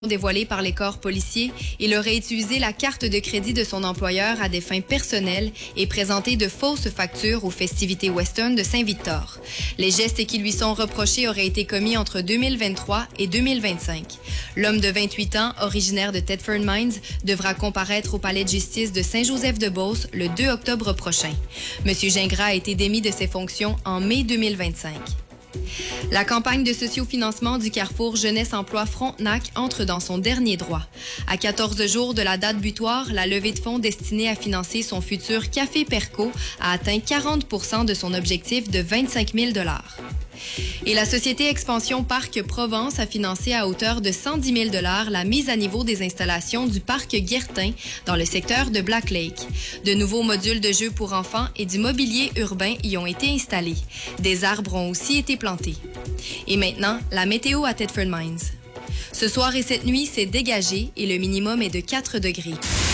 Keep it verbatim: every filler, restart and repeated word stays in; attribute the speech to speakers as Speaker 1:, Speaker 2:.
Speaker 1: Dévoilé par les corps policiers, il aurait utilisé la carte de crédit de son employeur à des fins personnelles et présenté de fausses factures aux festivités western de Saint-Victor. Les gestes qui lui sont reprochés auraient été commis entre deux mille vingt-trois et deux mille vingt-cinq. L'homme de vingt-huit ans, originaire de Thetford Mines, devra comparaître au palais de justice de Saint-Joseph-de-Beauce le deux octobre prochain. M. Gingras a été démis de ses fonctions en mai deux mille vingt-cinq. La campagne de sociofinancement du Carrefour Jeunesse Emploi Frontenac entre dans son dernier droit. À quatorze jours de la date butoir, la levée de fonds destinée à financer son futur Café Perco a atteint quarante pour cent de son objectif de vingt-cinq mille dollars. Et la société Expansion Parc Provence a financé à hauteur de cent dix mille dollars la mise à niveau des installations du parc Guertin dans le secteur de Black Lake. De nouveaux modules de jeux pour enfants et du mobilier urbain y ont été installés. Des arbres ont aussi été plantés. Et maintenant, la météo à Thetford Mines. Ce soir et cette nuit, c'est dégagé et le minimum est de quatre degrés.